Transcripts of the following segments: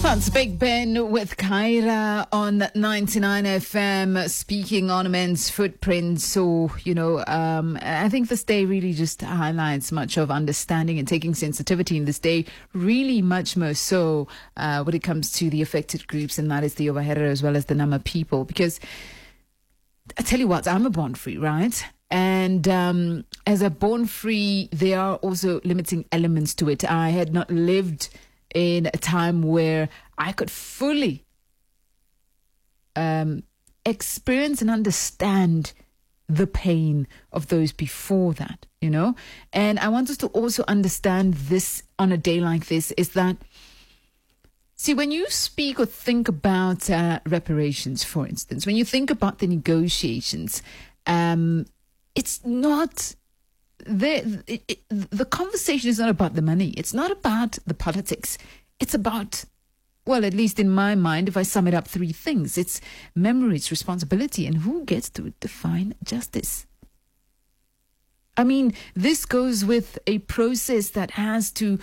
That's Big Ben with Kyra on 99 FM, speaking on a men's footprint. So, I think this day really just highlights much of understanding and taking sensitivity in this day, really much more so when it comes to the affected groups, and that is the Overheader as well as the Nama people. Because I tell you what, I'm a born free, right? And as a born free, there are also limiting elements to it. I had not lived in a time where I could fully experience and understand the pain of those before that, And I want us to also understand this on a day like this, is that, see, when you speak or think about reparations, for instance, when you think about the negotiations, it's not... The conversation is not about the money. It's not about the politics. It's about, well, at least in my mind, if I sum it up, three things. It's memory, it's responsibility, and who gets to define justice. I mean, this goes with a process that has to,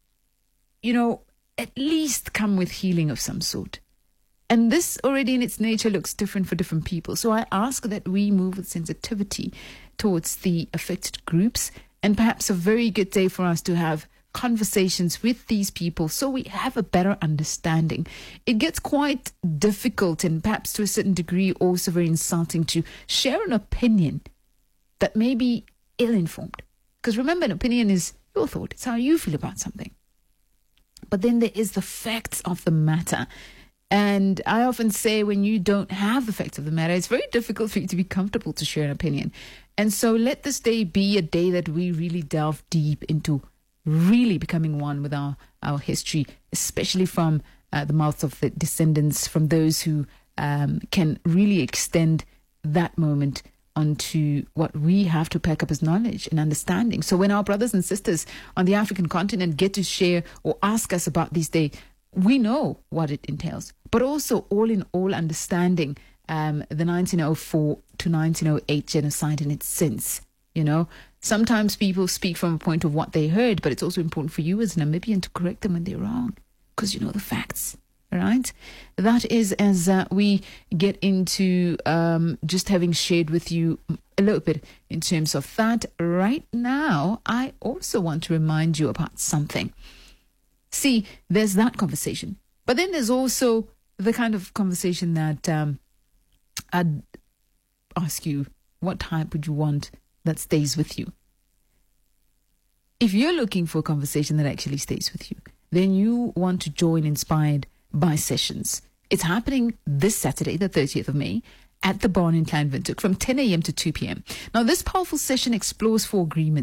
at least come with healing of some sort. And this already in its nature looks different for different people. So I ask that we move with sensitivity towards the affected groups, and perhaps a very good day for us to have conversations with these people so we have a better understanding. It gets quite difficult and perhaps to a certain degree also very insulting to share an opinion that may be ill-informed. Because remember, an opinion is your thought. It's how you feel about something. But then there is the facts of the matter. And I often say, when you don't have the facts of the matter, it's very difficult for you to be comfortable to share an opinion. And so let this day be a day that we really delve deep into really becoming one with our history, especially from the mouths of the descendants, from those who can really extend that moment onto what we have to pack up as knowledge and understanding. So when our brothers and sisters on the African continent get to share or ask us about this day, we know what it entails, but also all in all understanding the 1904 to 1908 genocide in its sense. Sometimes people speak from a point of what they heard, but it's also important for you as a Namibian to correct them when they're wrong, because you know the facts, right? That is as we get into just having shared with you a little bit in terms of that. Right now, I also want to remind you about something. See, there's that conversation. But then there's also the kind of conversation that I'd ask you, what type would you want that stays with you? If you're looking for a conversation that actually stays with you, then you want to join Inspired by Sessions. It's happening this Saturday, the 30th of May, at the Barn in Klein Windhoek from 10 a.m. to 2 p.m. Now, this powerful session explores 4 agreements